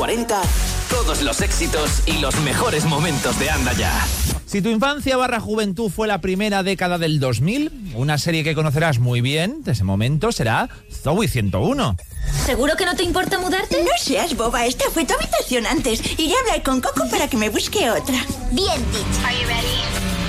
40, todos los éxitos y los mejores momentos de Anda Ya. Si tu infancia / juventud fue la primera década del 2000, una serie que conocerás muy bien de ese momento será Zoey 101. ¿Seguro que no te importa mudarte? No seas boba, esta fue tu habitación antes. Iré a hablar con Coco para que me busque otra. Bien dicho. Are you ready?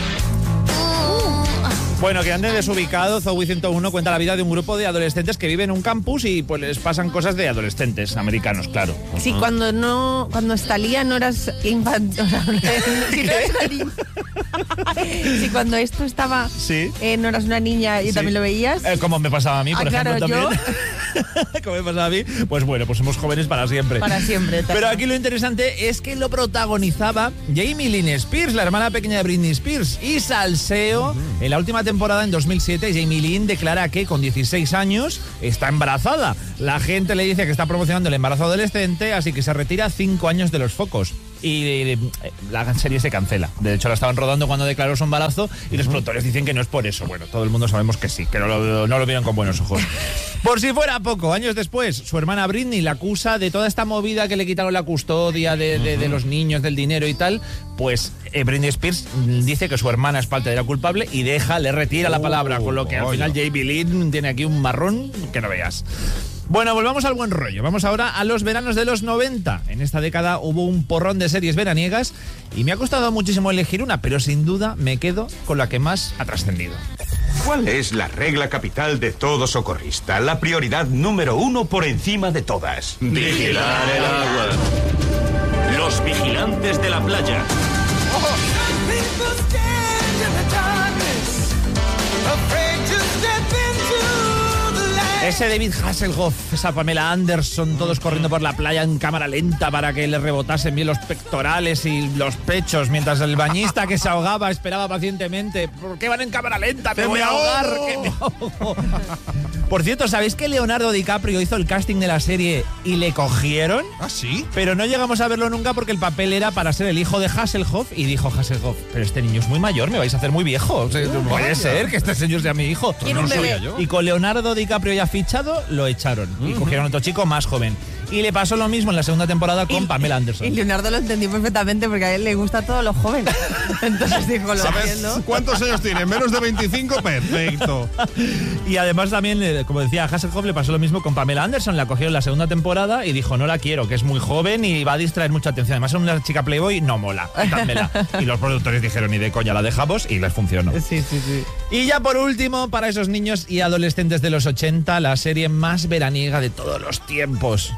Bueno, que ande desubicado, Zoey 101 cuenta la vida de un grupo de adolescentes que viven en un campus y pues les pasan cosas de adolescentes americanos, claro. Sí, cuando salía no eras infantil. Si cuando esto estaba, sí. No eras una niña y Sí. también lo veías. Como me pasaba a mí, por ejemplo, claro, también. Como me pasaba a mí, pues bueno, pues somos jóvenes para siempre. Para siempre. Pero aquí lo interesante es que lo protagonizaba Jamie Lynn Spears, la hermana pequeña de Britney Spears, y salseo. En la última temporada, en 2007, Jamie Lynn declara que con 16 años está embarazada. La gente le dice que está promocionando el embarazo adolescente, así que se retira 5 años de los focos. Y la serie se cancela. De hecho, la estaban rodando cuando declaró su embarazo y los productores dicen que no es por eso. Bueno, todo el mundo sabemos que sí, que no lo vieron con buenos ojos. Por si fuera poco, años después, su hermana Britney la acusa de toda esta movida que le quitaron la custodia de los niños, del dinero y tal. Pues Britney Spears dice que su hermana es parte de la culpable y le retira la palabra, con lo que al final Jamie Lynn tiene aquí un marrón que no veas. Bueno, volvamos al buen rollo. Vamos ahora a los veranos de los 90. En esta década hubo un porrón de series veraniegas y me ha costado muchísimo elegir una, pero sin duda me quedo con la que más ha trascendido. ¿Cuál es la regla capital de todo socorrista? La prioridad número 1 por encima de todas. Vigilar el agua. Los vigilantes de la playa. Ese David Hasselhoff, esa Pamela Anderson, todos corriendo por la playa en cámara lenta para que le rebotasen bien los pectorales y los pechos, mientras el bañista que se ahogaba esperaba pacientemente. ¿Por qué van en cámara lenta? ¡Me voy a ahogar! ¡Que me ahogo! Por cierto, ¿sabéis que Leonardo DiCaprio hizo el casting de la serie y le cogieron? ¿Ah, sí? Pero no llegamos a verlo nunca porque el papel era para ser el hijo de Hasselhoff y dijo Hasselhoff, pero este niño es muy mayor, me vais a hacer muy viejo. O sea, no puede ser que este señor sea mi hijo. Quiero un bebé. Y con Leonardo DiCaprio ya fichado, lo echaron. Y cogieron a otro chico más joven. Y le pasó lo mismo en la segunda temporada con Pamela Anderson. Y Leonardo lo entendió perfectamente porque a él le gusta todo lo joven. Entonces dijo, lo entiendo. ¿Cuántos años tiene? ¿Menos de 25? Perfecto. Y además también, como decía Hasselhoff, le pasó lo mismo con Pamela Anderson. La cogieron en la segunda temporada y dijo, no la quiero, que es muy joven y va a distraer mucha atención. Además es una chica playboy, no mola, quitádmela. Y los productores dijeron, ni de coña, la dejamos, y les funcionó. Sí. Y ya por último, para esos niños y adolescentes de los 80, la serie más veraniega de todos los tiempos.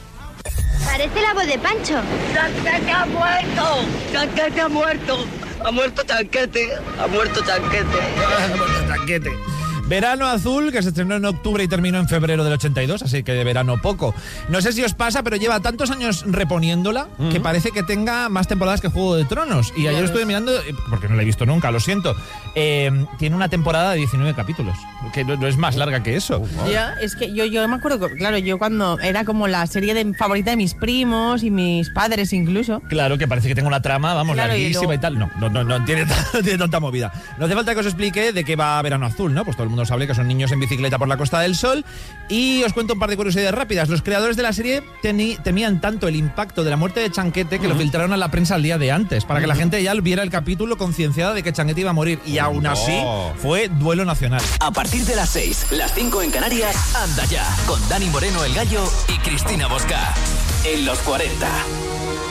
Parece la voz de Pancho. ¡Chanquete ha muerto! ¡Chanquete ha muerto! ¡Ha muerto Chanquete! ¡Ha muerto Chanquete! Verano Azul, que se estrenó en octubre y terminó en febrero del 82, así que de verano poco. No sé si os pasa, pero lleva tantos años reponiéndola que parece que tenga más temporadas que Juego de Tronos. Y ayer estuve mirando, porque no la he visto nunca, lo siento. Tiene una temporada de 19 capítulos, que no es más larga que eso. Ya, es que yo me acuerdo, claro, yo cuando era como la serie favorita de mis primos y mis padres incluso. Claro, que parece que tenga una trama, vamos, claro, larguísima y tal. No tiene tanta movida. No hace falta que os explique de qué va Verano Azul, ¿no? Pues todo el mundo sabe que son niños en bicicleta por la Costa del Sol. Y os cuento un par de curiosidades rápidas. Los creadores de la serie temían tanto el impacto de la muerte de Chanquete que lo filtraron a la prensa el día de antes, para que la gente ya viera el capítulo concienciada de que Chanquete iba a morir. Y aún así fue duelo nacional. A partir de las 6, las 5 en Canarias, Anda Ya, con Dani Moreno el Gallo y Cristina Bosca. En los 40.